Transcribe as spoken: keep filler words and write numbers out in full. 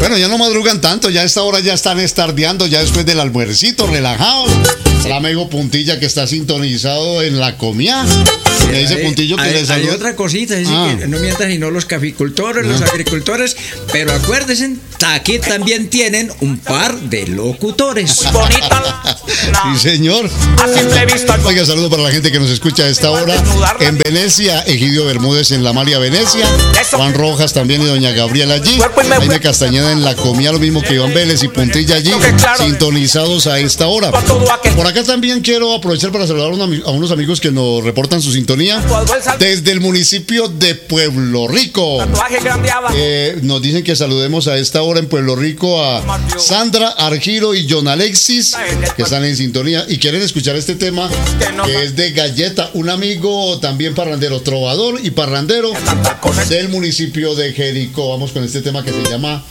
Bueno, ya no madrugan tanto, ya a esta hora ya están estardeando, ya después del almuercito, relajados. El amigo Puntilla que está sintonizado en la comida. Me dice hay, Puntillo que hay, le saluda. Hay otra cosita, dice Ah. que no mientan sino los caficultores, Ah. los agricultores, pero acuérdense, aquí también tienen un par de locutores. Bonita. Sí, señor. A simple vista. Oiga, saludo para la gente que nos escucha a esta hora en Venecia, Egidio Bermúdez en la Malia Venecia, Juan Rojas también y doña Gabriela allí, Jaime Castañeda en la comida, lo mismo que Iván Vélez y Puntilla allí, sintonizados a esta hora. Por acá también quiero aprovechar para saludar a, una, a unos amigos que nos reportan su sintonía desde el municipio de Pueblo Rico. Tatuaje grandeaba. Eh, nos dicen que saludemos a esta hora en Pueblo Rico a Sandra Argiro y John Alexis, que están en sintonía y quieren escuchar este tema que es de Galleta, un amigo también parrandero, trovador y parrandero del municipio de Jericó. Vamos con este tema que se llama